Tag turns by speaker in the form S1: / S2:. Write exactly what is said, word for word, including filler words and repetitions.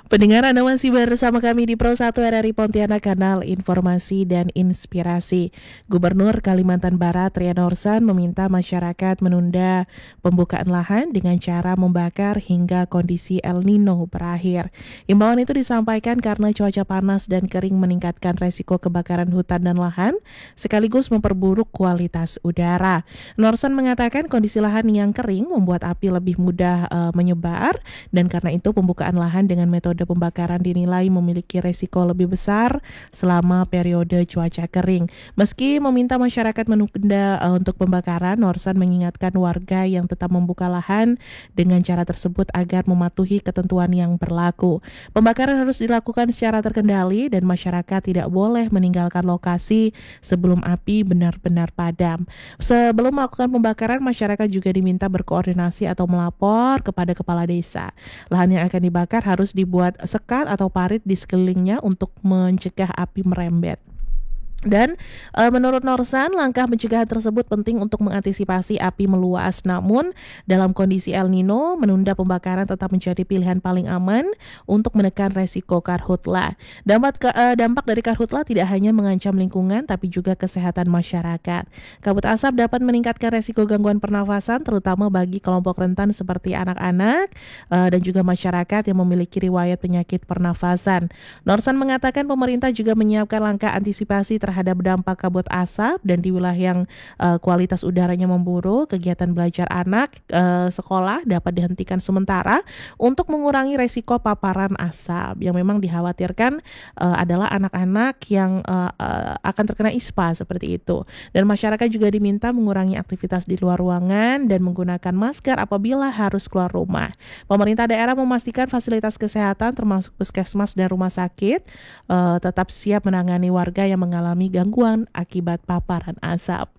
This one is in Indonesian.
S1: Pendengar, Anda masih bersama kami di Pro satu R R I Pontianak, kanal informasi dan inspirasi. Gubernur Kalimantan Barat Rian Orsan meminta masyarakat menunda pembukaan lahan dengan cara membakar hingga kondisi El Nino berakhir. Imbauan itu disampaikan karena cuaca panas dan kering meningkatkan resiko kebakaran hutan dan lahan, sekaligus memperburuk kualitas udara. Orsan mengatakan kondisi lahan yang kering membuat api lebih mudah uh, menyebar, dan karena itu pembukaan lahan dengan metode pembakaran dinilai memiliki resiko lebih besar selama periode cuaca kering. Meski meminta masyarakat menunda uh, untuk pembakaran, Orsan mengingatkan warga yang tetap membuka lahan dengan cara tersebut agar mematuhi ketentuan yang berlaku. Pembakaran harus dilakukan secara terkendali dan masyarakat tidak boleh meninggalkan lokasi sebelum api benar-benar padam. Sebelum melakukan pembakaran, masyarakat juga diminta berkoordinasi atau melapor kepada kepala desa. Lahan yang akan dibakar harus dibuat sekat atau parit di sekelilingnya untuk mencegah api merembet. Dan e, menurut Orsan, langkah pencegahan tersebut penting untuk mengantisipasi api meluas. Namun, dalam kondisi El Nino, menunda pembakaran tetap menjadi pilihan paling aman untuk menekan resiko karhutla. Dampak, ke, e, dampak dari karhutla tidak hanya mengancam lingkungan, tapi juga kesehatan masyarakat. Kabut asap dapat meningkatkan resiko gangguan pernafasan, terutama bagi kelompok rentan seperti anak-anak e, dan juga masyarakat yang memiliki riwayat penyakit pernafasan. Orsan mengatakan pemerintah juga menyiapkan langkah antisipasi terhadap dampak kabut asap, dan di wilayah yang uh, kualitas udaranya memburuk, kegiatan belajar anak uh, sekolah dapat dihentikan sementara untuk mengurangi resiko paparan asap. Yang memang dikhawatirkan uh, adalah anak-anak yang uh, uh, akan terkena ispa seperti itu. Dan masyarakat juga diminta mengurangi aktivitas di luar ruangan dan menggunakan masker apabila harus keluar rumah. Pemerintah daerah memastikan fasilitas kesehatan termasuk puskesmas dan rumah sakit uh, tetap siap menangani warga yang mengalami gangguan akibat paparan asap.